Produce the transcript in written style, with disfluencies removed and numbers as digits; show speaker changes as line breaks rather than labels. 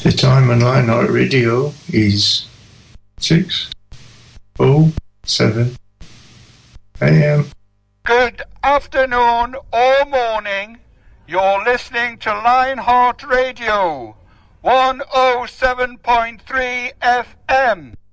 The time on Lionheart Radio is 6:07 a.m.
Good afternoon or morning. You're listening to Lionheart Radio, 107.3 FM.